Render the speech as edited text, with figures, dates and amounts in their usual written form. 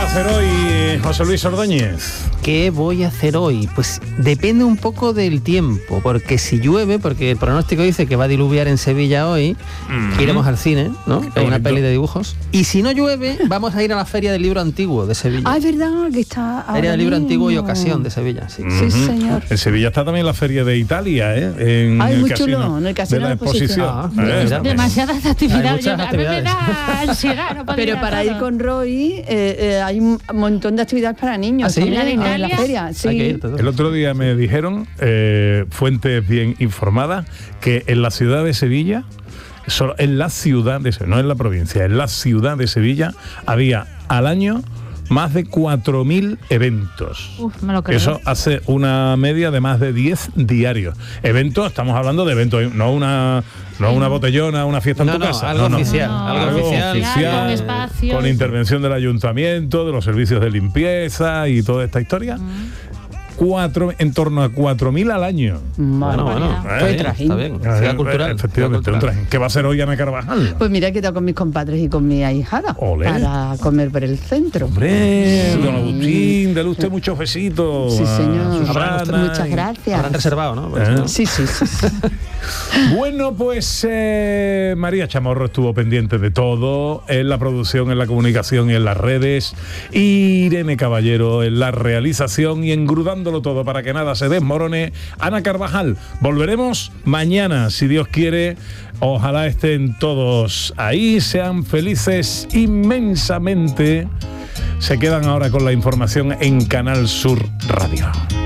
hacer hoy, José Luis Ordóñez? ¿Qué voy a hacer hoy? Pues depende un poco del tiempo, porque si llueve, porque el pronóstico dice que va a diluviar en Sevilla hoy, iremos al cine, ¿no? Hay una peli de dibujos. Y si no llueve, vamos a ir a la Feria del Libro Antiguo de Sevilla. Ah, es verdad que está Feria del Libro Antiguo y Ocasión de Sevilla, sí. Sí, señor. En Sevilla está también la Feria de Italia, ¿eh? Ay, el muy casino, chulo, en el casino de la exposición. Demasiadas actividades. Hay muchas actividades. A mí me da ansiedad, no poder Pero a para todo. ir con Roy hay un montón de actividades para niños. ¿Ah, sí? también en la ¿Italia? feria. Sí. Hay que ir todos. El otro día me dijeron, fuentes bien informadas, que en la ciudad de Sevilla, solo en la ciudad de Sevilla, no en la provincia, en la ciudad de Sevilla, había al año más de 4.000 eventos. Uf, me lo creo. Eso hace una media de más de 10 diarios. Eventos, estamos hablando de eventos, no una botellona, una fiesta en tu casa. Algo oficial. Algo oficial. Con espacios. Con intervención del ayuntamiento, de los servicios de limpieza y toda esta historia. En torno a 4.000 al año. Bueno. Qué Está trajín. bien. Ciudad cultural. Efectivamente, un trajín. ¿Qué va a hacer hoy Ana Carvajal? Pues mira, he quedado con mis compadres y con mi ahijada Olé. para comer por el centro. Hombre, don Agustín, dale usted muchos besitos. Sí, a señor. Susana Muchas y- gracias. Habrán reservado, ¿no? Sí. Bueno, pues María Chamorro estuvo pendiente de todo, en la producción, en la comunicación y en las redes. Irene Caballero en la realización y engrudándolo todo para que nada se desmorone. Ana Carvajal, volveremos mañana, si Dios quiere. Ojalá estén todos ahí, sean felices inmensamente. Se quedan ahora con la información en Canal Sur Radio.